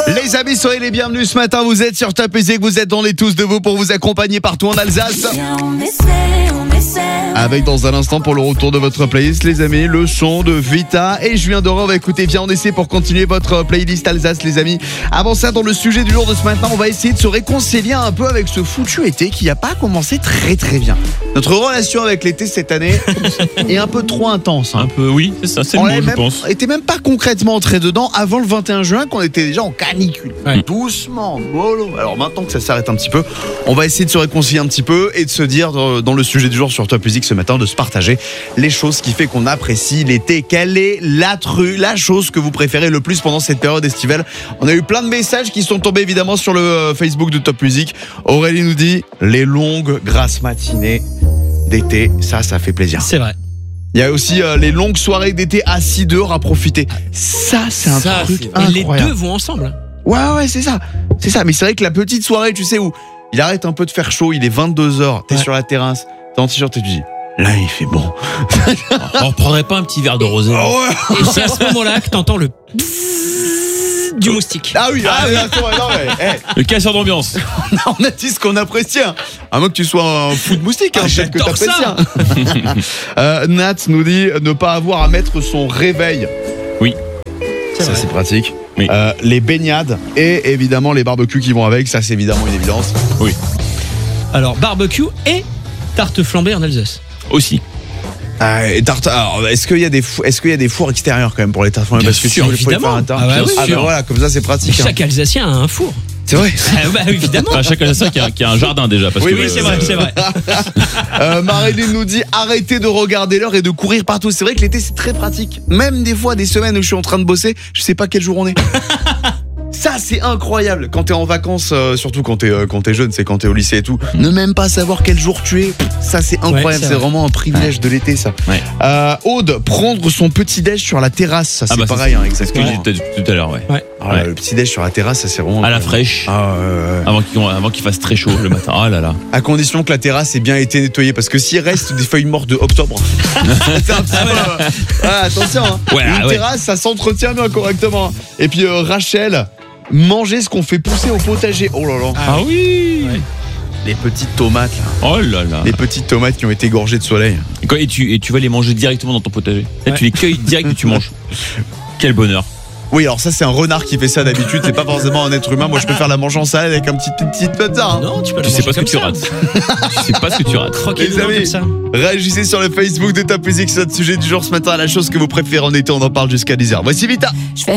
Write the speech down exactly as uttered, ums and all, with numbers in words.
Les amis, soyez les bienvenus ce matin. Vous êtes sur Top Music, vous êtes dans les tous de vous pour vous accompagner partout en Alsace. Avec dans un instant pour le retour de votre playlist, les amis, le son de Vita et Julien Doré. On va écouter Viens on essaie pour continuer votre playlist Alsace, les amis. Avant ça, dans le sujet du jour de ce matin, on va essayer de se réconcilier un peu avec ce foutu été qui n'a pas commencé très très bien. Notre relation avec l'été cette année est un peu trop intense. Hein. Un peu, oui, c'est ça, c'est On le mot, je même, pense. était même pas concrètement entré dedans avant le vingt et un juin, qu'on était déjà en canicule. Ouais. Doucement, mollo. Alors maintenant que ça s'arrête un petit peu, on va essayer de se réconcilier un petit peu et de se dire dans le sujet du jour sur Top Music ce matin, de se partager les choses qui fait qu'on apprécie l'été. Quelle est la tru, la chose que vous préférez le plus pendant cette période estivale? On a eu plein de messages qui sont tombés évidemment sur le Facebook de Top Music. Aurélie nous dit les longues grasses matinées d'été, ça, ça fait plaisir. C'est vrai. Il y a aussi euh, les longues soirées d'été assis dehors à profiter. Ça, c'est un Ça, truc c'est- Et les incroyable. deux vont ensemble. Ouais, ouais, c'est ça. C'est ça. Mais c'est vrai que la petite soirée, tu sais, où il arrête un peu de faire chaud, il est vingt-deux heures, t'es Ouais. sur la terrasse, t'es en t-shirt et tu dis, là, il fait bon. On prendrait pas un petit verre de rosé? Ah ouais. Et c'est à ce moment-là que t'entends le pssst du moustique. Ah oui, ah, ah, attends, non, mais, hey, Le casseur d'ambiance. on a dit ce qu'on apprécie. Hein. À moins que tu sois un fou de moustique, hein, Ah, peut-être que j'adore t'apprécies. ça. Hein. euh, Nat nous dit ne pas avoir à mettre son réveil. Oui. Ça, vrai. c'est pratique. Oui. Euh, les baignades et évidemment les barbecues qui vont avec, ça c'est évidemment une évidence. Oui. Alors, barbecue et tarte flambée en Alsace. Aussi. Ah, et tarte, alors, est-ce qu'il y a des fou- est-ce qu'il y a des fours extérieurs quand même pour les tartes flambées? Bien Parce que sûr, si vous pouvez évidemment. faire un tarte, Ah bah oui. ah bah voilà, comme ça c'est pratique. hein. Chaque Alsacien a un four. C'est vrai. Ah bah évidemment. Enfin, chaque Alsacien qui a, qui a un jardin déjà. Parce Oui, que, oui, C'est vrai, c'est vrai. Euh, Marilyn nous dit arrêtez de regarder l'heure et de courir partout. C'est vrai que l'été c'est très pratique. Même des fois des semaines où je suis en train de bosser, je sais pas quel jour on est. Ça c'est incroyable. Quand t'es en vacances, euh, surtout quand t'es euh, quand t'es jeune, c'est quand t'es au lycée et tout. Ne même pas savoir quel jour tu es. Ça c'est incroyable. Ouais, c'est c'est vrai. vraiment un privilège de l'été ça. Ouais. Euh, Aude, prendre son petit déj sur la terrasse, ça c'est Ah bah, ça, pareil. Hein, C'est ce que exactement. j'ai dit tout à l'heure, ouais. Ah, Ouais. Le petit déj sur la terrasse, ça c'est vraiment À la incroyable. fraîche. Ah, ouais, ouais, ouais. Avant qu'il avant qu'il fasse très chaud le matin. Oh là là. À condition que la terrasse ait bien été nettoyée, parce que s'il reste des feuilles mortes de octobre, c'est un petit peu. euh, ah, attention, hein. Ouais, Une ouais. terrasse, ça s'entretient bien correctement. Et puis euh, Rachel, manger ce qu'on fait pousser au potager. Oh là là. Ah oui. Ouais. Les petites tomates, là. Oh là là. Les petites tomates qui ont été gorgées de soleil. Et, quoi, et, tu, et tu vas les manger directement dans ton potager. Là, Ouais. tu les cueilles direct et tu manges. Quel bonheur. Oui, alors ça, c'est un renard qui fait ça d'habitude. C'est pas forcément un être humain. Moi, je préfère la manger en salade avec un petit petite pizza. Hein. Non, tu peux la Tu sais manger pas ce que comme tu ça. rates. Tu sais pas ce que tu rates. Croquer Les dedans amis. comme ça. Réagissez sur le Facebook de Top Music, c'est notre sujet du jour ce matin. La chose que vous préférez en été, on en parle jusqu'à dix heures. Voici Vita.